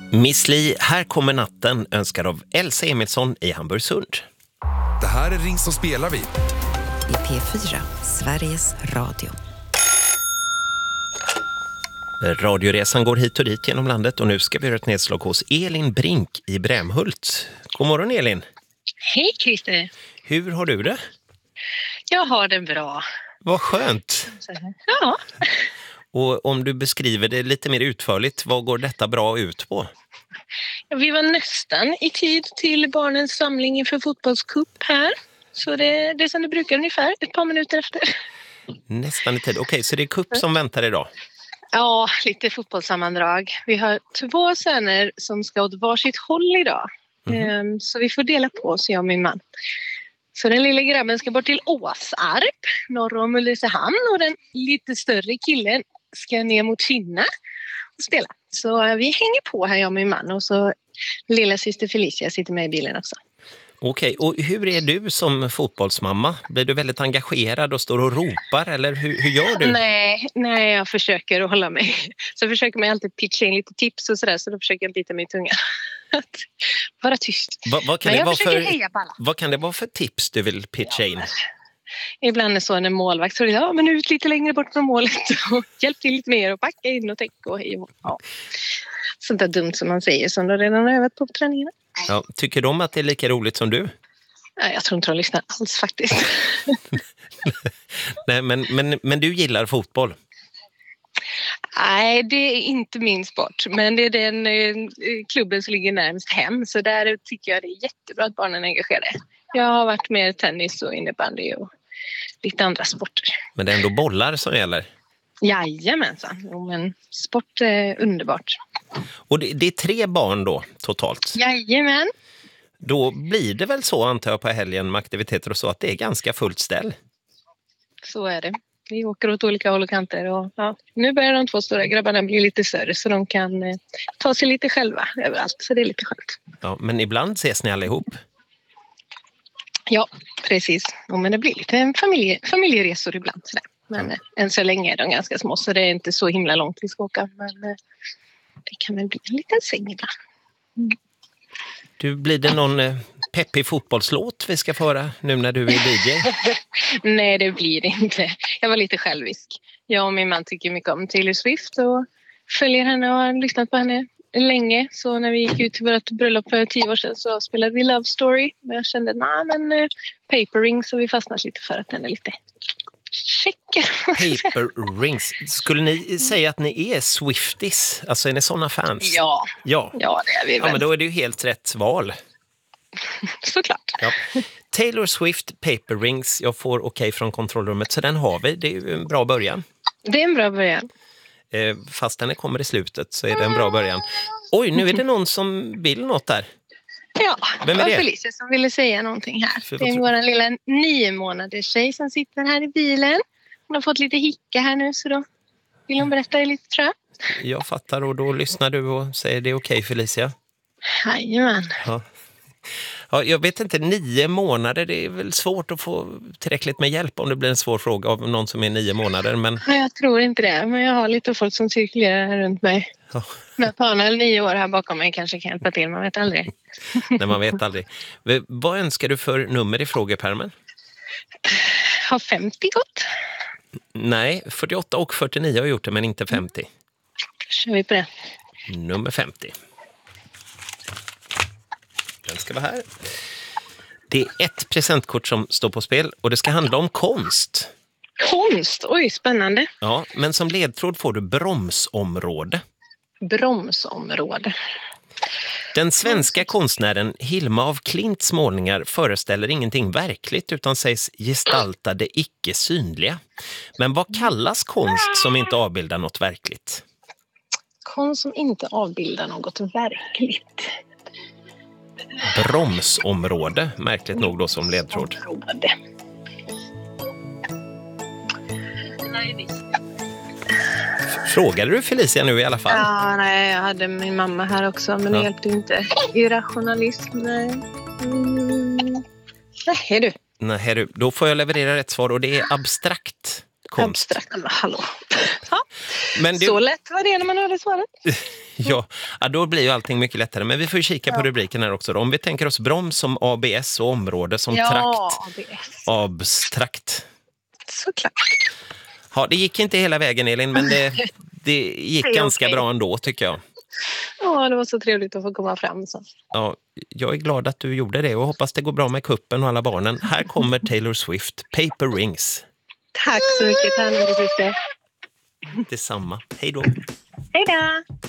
Miss Li, här kommer natten, önskar av Elsa Emilsson i Hamburgsund. Det här är Ring som spelar vi. I P4, Sveriges Radio. Radioresan går hit och dit genom landet och nu ska vi göra ett nedslag hos Elin Brink i Brämhult. God morgon Elin. Hej Christer. Hur har du det? Jag har det bra. Vad skönt. Ja. Och om du beskriver det lite mer utförligt, vad går detta bra ut på? Vi var nästan i tid till barnens samling inför fotbollscup här. Så det är som det brukar ungefär, ett par minuter efter. Nästan i tid. Okej, så det är cup som väntar idag? Ja, lite fotbollssammandrag. Vi har 2 söner som ska åt varsitt håll idag. Så vi får dela på oss, jag och min man. Så den lilla grabben ska bort till Åsarp, norr om Ulricehamn, och den lite större killen ska ner mot Kinna och spela. Så vi hänger på här, jag och min man, och så lilla syster Felicia sitter med i bilen också. Okej, och hur är du som fotbollsmamma? Blir du väldigt engagerad och står och ropar, eller hur gör du? Nej, jag försöker att hålla mig. Så jag försöker mig alltid pitcha in lite tips och sådär, så då försöker jag bita mig i tungan. Att vara tyst. Vad kan det vara för tips du vill pitcha in? Ibland är så en målvakt så är det, men ut lite längre bort från målet och hjälp till lite mer och packa in och täcka och hej och ja. Sånt där dumt som man säger som de redan har övat på träningen. Ja, tycker de att det är lika roligt som du? Nej, jag tror inte de lyssnar alls faktiskt. Nej, men du gillar fotboll? Nej, det är inte min sport, men det är den klubben som ligger närmast hem, så där tycker jag det är jättebra att barnen är engagerade. Jag har varit mer tennis och innebandy och lite andra sporter. Men det är ändå bollar som gäller? Jajamensan, men sport är underbart. Och det är 3 barn då totalt? Jajamän. Då blir det väl så, antar jag, på helgen med aktiviteter och så, att det är ganska fullt ställ? Så är det. Vi åker åt olika håll och kanter och ja, nu börjar de 2 stora grabbarna bli lite större så de kan ta sig lite själva överallt, så det är lite skönt. Ja, men ibland ses ni allihop? Ja, precis. Men det blir lite familjeresor ibland. Sådär. Men än så länge är de ganska små så det är inte så himla långt vi ska åka. Men det kan väl bli en liten säng ibland. Du, blir det någon peppig fotbollslåt vi ska föra nu när du är DJ? Nej, det blir det inte. Jag var lite självisk. Jag och min man tycker mycket om Taylor Swift och följer henne och har lyssnat på henne länge. Så när vi gick ut till vårt bröllop för 10 år sedan så spelade vi Love Story. Men jag kände, Paper Rings, så vi fastnade lite för att den är lite check. Paper Rings. Skulle ni säga att ni är Swifties? Alltså är ni sådana fans? Ja, det är vi väl. Ja, men då är det ju helt rätt val. Såklart. Ja. Taylor Swift, Paper Rings. Jag får okej från kontrollrummet, så den har vi. Det är ju en bra början. Det är en bra början. Fast den kommer i slutet så är det en bra början. Oj, nu är det någon som vill något där. Ja, vem är det? Felicia som ville säga någonting här. Det är vår lilla 9 månaders tjej som sitter här i bilen. Hon har fått lite hicka här nu, så då vill hon berätta lite, tror jag. Jag fattar, och då lyssnar du och säger det är okej, Felicia. Jajamän. Ja, jag vet inte, 9 månader, det är väl svårt att få tillräckligt med hjälp om det blir en svår fråga av någon som är 9 månader. Men... Ja, jag tror inte det, men jag har lite folk som cirkulerar här runt mig. Ja. Men Panel 9 år här bakom mig kanske kan hjälpa till, man vet aldrig. Nej, man vet aldrig. Vad önskar du för nummer i frågepärmen? Har 50 gått? Nej, 48 och 49 har gjort det, men inte 50. Kör vi på det. Nummer 50. Den ska vara här. Det är ett presentkort som står på spel och det ska handla om konst. Konst? Oj, spännande. Ja, men som ledtråd får du bromsområde. Bromsområde. Den svenska konstnären Hilma af Klints målningar föreställer ingenting verkligt utan sägs gestalta det icke synliga. Men vad kallas konst som inte avbildar något verkligt? Konst som inte avbildar något verkligt. Bromsområde, märkligt nog då som ledtråd. Frågade du Felicia nu i alla fall? Ja, nej, jag hade min mamma här också, men det hjälpte inte. Irrationalism, nej. Nej du. Då får jag leverera rätt svar och det är abstrakt konst. Abstrakt, hallå. Men så lätt var det när man hörde svaret. Ja, då blir ju allting mycket lättare. Men vi får ju kika på rubriken här också då. Om vi tänker oss broms som ABS och område som trakt. ABS. Abstrakt. Såklart. Ja, det gick inte hela vägen, Elin, men det gick Det är ganska okej. bra ändå, tycker jag. Ja, det var så trevligt att få komma fram. Så. Ja, jag är glad att du gjorde det och hoppas det går bra med kuppen och alla barnen. Här kommer Taylor Swift, Paper Rings. Tack så mycket. Detsamma. Detsamma. Hej då. Hej då!